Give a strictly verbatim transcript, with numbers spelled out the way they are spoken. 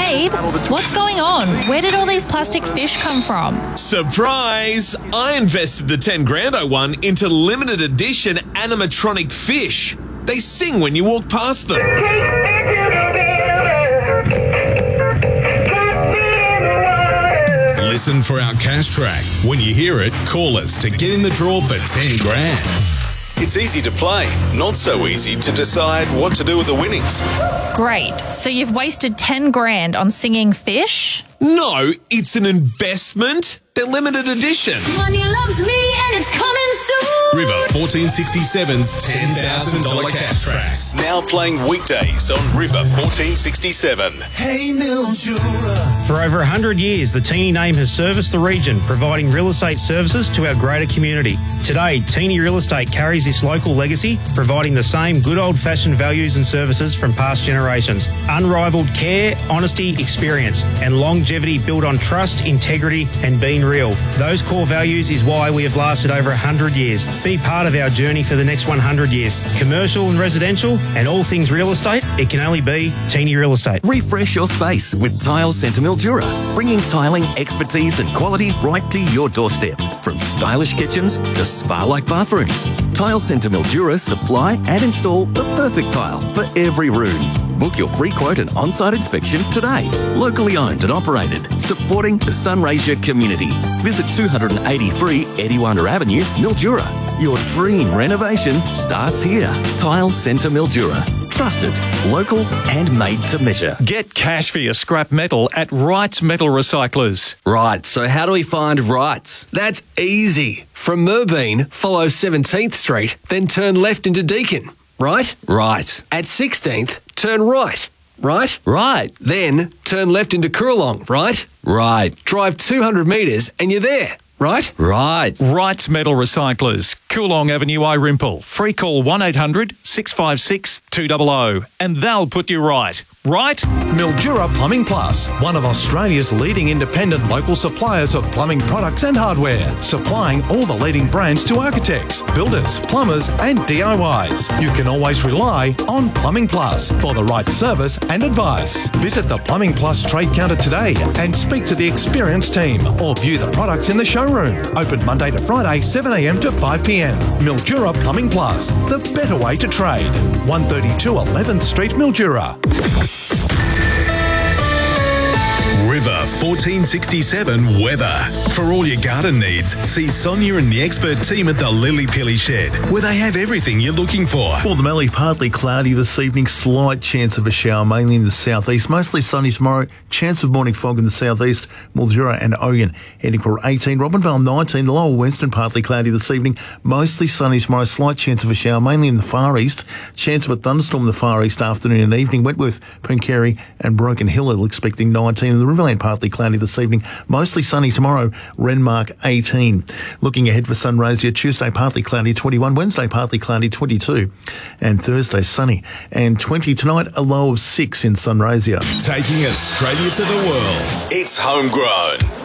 Babe, what's going on? Where did all these plastic fish come from? Surprise! I invested the ten grand I won into limited edition animatronic fish. They sing when you walk past them. Listen for our cash track. When you hear it, call us to get in the draw for ten grand. It's easy to play, not so easy to decide what to do with the winnings. Great. So you've wasted ten grand on singing fish? No, it's an investment. They're limited edition. Money loves me and it's coming soon. River fourteen sixty-seven's ten thousand dollars cash tracks. Now playing weekdays on River fourteen sixty-seven. Hey, Mildura. For over one hundred years, the Teeny name has serviced the region, providing real estate services to our greater community. Today, Teeny Real Estate carries this local legacy, providing the same good old-fashioned values and services from past generations. Unrivaled care, honesty, experience, and longevity built on trust, integrity, and being real. Those core values is why we have lasted over one hundred years. Be part of our journey for the next one hundred years. Commercial and residential, and all things real estate, it can only be Teeny Real Estate. Refresh your space with Tile Centre Mildura, bringing tiling, expertise and quality right to your doorstep. From stylish kitchens to spa-like bathrooms, Tile Centre Mildura supply and install the perfect tile for every room. Book your free quote and on-site inspection today. Locally owned and operated, supporting the Sunraysia community. Visit two eighty-three Ediwanda Avenue, Mildura. Your dream renovation starts here. Tile Centre Mildura. Trusted, local and made to measure. Get cash for your scrap metal at Wrights Metal Recyclers. Right, so how do we find Wrights? That's easy. From Merbeen, follow seventeenth Street, then turn left into Deakin. Right? Right. At sixteenth, turn right. Right? Right. Then turn left into Coorong. Right? Right. Drive two hundred metres and you're there. Right? Right. Wrights Metal Recyclers, Coorong Avenue, Irimple. Free call one eight hundred six five six two zero zero and they'll put you right. Right? Mildura Plumbing Plus, one of Australia's leading independent local suppliers of plumbing products and hardware, supplying all the leading brands to architects, builders, plumbers and D I Ys. You can always rely on Plumbing Plus for the right service and advice. Visit the Plumbing Plus trade counter today and speak to the experienced team or view the products in the showroom. Open Monday to Friday, seven a m to five p m. Mildura Plumbing Plus, the better way to trade. one thirty-two eleventh Street, Mildura. River fourteen sixty-seven weather. For all your garden needs, see Sonia and the expert team at the Lily Pilly Shed, where they have everything you're looking for. For the Mallee, partly cloudy this evening, slight chance of a shower, mainly in the southeast. Mostly sunny tomorrow, chance of morning fog in the southeast. Mildura and Oyen heading for eighteen. Robinvale nineteen, the lower western partly cloudy this evening, mostly sunny tomorrow, slight chance of a shower, mainly in the far east. Chance of a thunderstorm in the far east afternoon and evening. Wentworth, Pooncarie and Broken Hill are expecting nineteen. And the Riverland partly cloudy this evening, mostly sunny tomorrow, Renmark eighteen. Looking ahead for Sunraysia, Tuesday partly cloudy twenty-one, Wednesday partly cloudy twenty-two, and Thursday sunny and twenty. Tonight a low of six in Sunraysia. Taking Australia to the world, it's Homegrown.